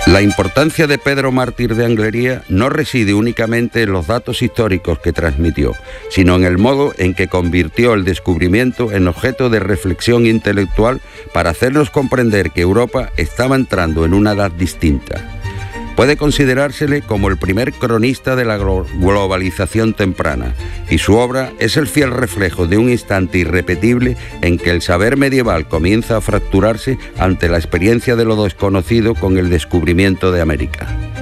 La importancia de Pedro Mártir de Anglería no reside únicamente en los datos históricos que transmitió, sino en el modo en que convirtió el descubrimiento en objeto de reflexión intelectual para hacernos comprender que Europa estaba entrando en una edad distinta. Puede considerársele como el primer cronista de la globalización temprana, y su obra es el fiel reflejo de un instante irrepetible en que el saber medieval comienza a fracturarse ante la experiencia de lo desconocido con el descubrimiento de América.